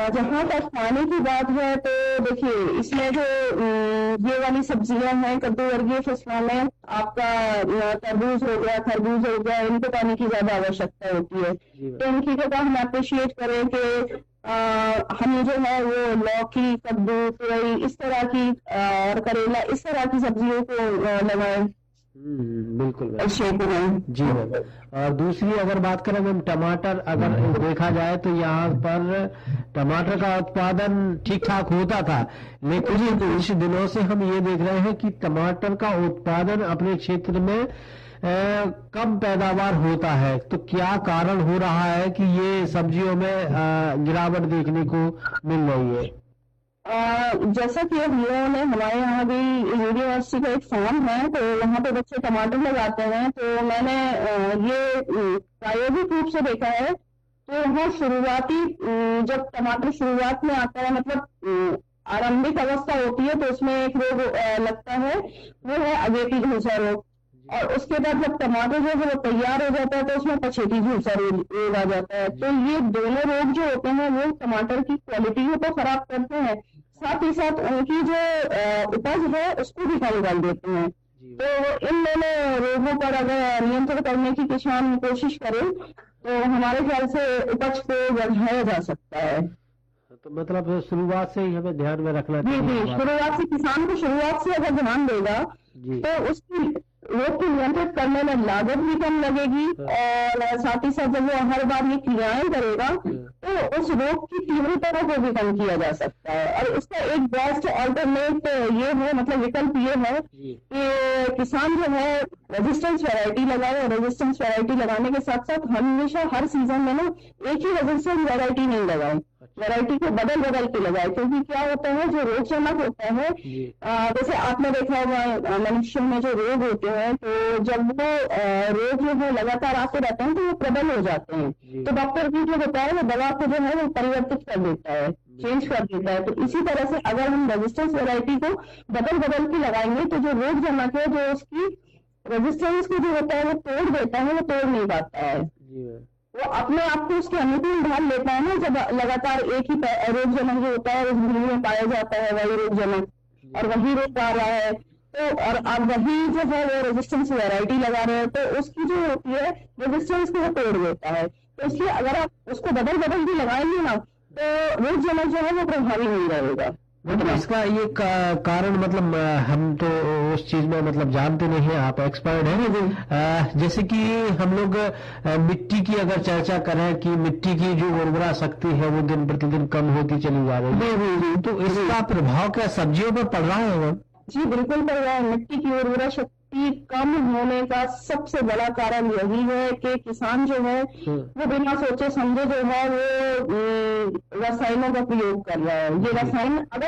जहाँ तक पानी की बात है तो देखिए इसमें जो ये वाली सब्जियां हैं कद्दू वर्गीय फसलों में आपका तरबूज हो गया, खरबूज हो गया, इनको पानी की ज्यादा आवश्यकता होती है। तो इनकी जगह हम अप्रिशिएट करें कि हम जो है वो लौकी, कद्दू, तुरई इस तरह की और करेला इस तरह की सब्जियों को लगाएं। बिल्कुल मैम। शेप में जी मैम। और दूसरी अगर बात करें मैम, टमाटर अगर देखा जाए तो यहाँ पर टमाटर का उत्पादन ठीक ठाक होता था, लेकिन कुछ दिनों से हम ये देख रहे हैं कि टमाटर का उत्पादन अपने क्षेत्र में कम पैदावार होता है। तो क्या कारण हो रहा है कि ये सब्जियों में गिरावट देखने को मिल रही है? जैसा कि हम लोगों ने हमारे यहाँ भी यूनिवर्सिटी का एक फार्म है तो वहाँ पे बच्चे टमाटर लगाते हैं, तो मैंने ये प्रायोगिक रूप से देखा है। तो वहाँ शुरुआती जब टमाटर शुरुआत में आता है, मतलब आरंभिक अवस्था होती है, तो उसमें एक रोग लगता है, वो है अगेती झुलसा रोग। और उसके बाद जब टमाटर जो है वो तैयार हो जाता है तो उसमें पछेती झुलसा रोग आ जाता है। तो ये दोनों रोग जो होते हैं वो टमाटर की क्वालिटी को तो खराब करते हैं, साथ ही साथ उनकी जो उपज है उसको भी कम कर देते हैं। तो इन दोनों रोगों पर अगर नियंत्रण करने की किसान कोशिश करें तो हमारे ख्याल से उपज को बढ़ाया जा सकता है। तो मतलब शुरुआत से ही हमें ध्यान में रखना जी चाहिए। शुरुआत से किसान को शुरुआत से अगर ध्यान देगा तो उसकी रोग को नियंत्रित करने में लागत भी कम लगेगी और साथ ही साथ जब वो हर बार ये क्रियाएं करेगा तो उस रोग की तीव्रता को भी कम किया जा सकता है। और इसका एक बेस्ट अल्टरनेट ये है, मतलब विकल्प ये है कि किसान जो है रेजिस्टेंस वैरायटी लगाए। और रेजिस्टेंस वैरायटी लगाने के साथ साथ हमेशा हर सीजन में ना एक ही रेजिस्टेंस वैरायटी नहीं लगाए, वैरायटी को बदल बदल के लगाए। क्योंकि क्या होता है जो रोग जमक होता है, जैसे आपने देखा होगा मनुष्य में जो रोग होते हैं, तो जब वो रोग जो है लगातार आते रहते हैं तो वो प्रबल हो जाते हैं। तो डॉक्टर भी जो होता है वो दवा को जो है वो परिवर्तित कर देता है, चेंज कर देता है। तो इसी तरह से अगर हम रेजिस्टेंस वैरायटी को बदल बदल के लगाएंगे तो जो रोग जमक है, जो उसकी रेजिस्टेंस को जो होता है वो तोड़ देता है, वो तोड़ नहीं पाता है, वो अपने आप को उसके अनुकूल ढाल लेता है ना। जब लगातार एक ही रोग जनक जो होता है उस भूमि में पाया जाता है वही रोग जनक और वही रोग आ रहा है, तो और आप वही जो है वो रेजिस्टेंस वैरायटी लगा रहे हैं तो उसकी जो होती है रेजिस्टेंस को वो तोड़ देता है। तो इसलिए अगर आप उसको बदल बदल के लगाएंगे ना तो रोग जनक जो है वो प्रभावी नहीं रहेगा। मतलब इसका ये कारण, मतलब हम तो उस चीज में मतलब जानते नहीं है, आप एक्सपर्ट हैं। जैसे कि हम लोग मिट्टी की अगर चर्चा करें कि मिट्टी की जो उर्वरा शक्ति है वो दिन प्रतिदिन कम होती चली जा रही है, तो इसका प्रभाव क्या सब्जियों पर पड़ रहा है? जी बिल्कुल पड़ रहा है। मिट्टी की उर्वरा शक्ति कम होने का सबसे बड़ा कारण यही है कि किसान जो है वो बिना सोचे समझे जो है वो रसायनों का प्रयोग कर रहा है। ये रसायन अगर